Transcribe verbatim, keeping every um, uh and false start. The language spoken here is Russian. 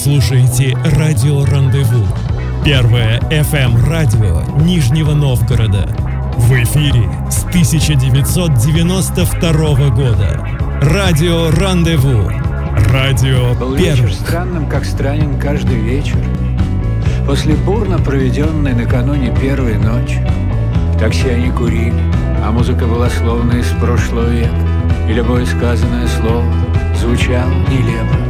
слушаете радио «Рандеву», первое эф эм-радио Нижнего Новгорода. В эфире с тысяча девятьсот девяносто второго года. Радио «Рандеву». Радио Был первых. вечер странным, как странен каждый вечер. После бурно проведенной накануне первой ночи. В такси они курили, а музыка была словно из прошлого века. И любое сказанное слово звучало нелепо.